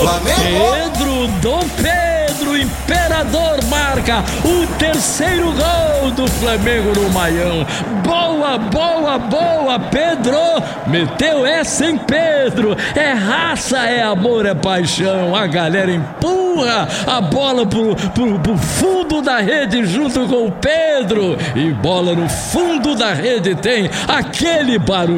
Pedro, Dom Pedro, imperador, marca o terceiro gol do Flamengo no Maião. Boa, boa, boa, Pedro. Meteu essa em Pedro. É raça, é amor, é paixão. A galera empurra a bola pro fundo da rede junto com o Pedro. E bola no fundo da rede tem aquele barulho.